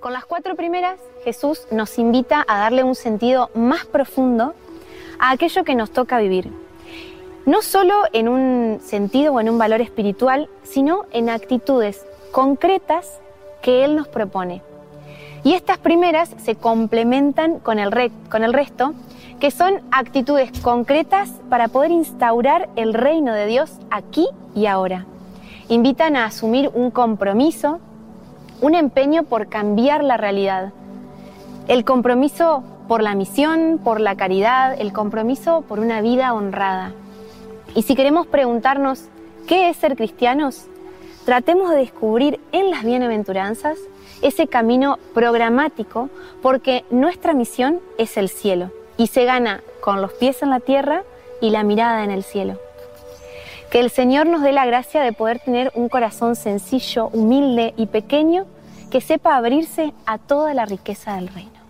Con las 4 primeras, Jesús nos invita a darle un sentido más profundo a aquello que nos toca vivir. No solo en un sentido o en un valor espiritual, sino en actitudes concretas que Él nos propone. Y estas primeras se complementan con el resto, que son actitudes concretas para poder instaurar el reino de Dios aquí y ahora. Invitan a asumir un compromiso, un empeño por cambiar la realidad. El compromiso por la misión, por la caridad, el compromiso por una vida honrada. Y si queremos preguntarnos ¿qué es ser cristianos?, tratemos de descubrir en las bienaventuranzas ese camino programático, porque nuestra misión es el cielo y se gana con los pies en la tierra y la mirada en el cielo. Que el Señor nos dé la gracia de poder tener un corazón sencillo, humilde y pequeño que sepa abrirse a toda la riqueza del reino.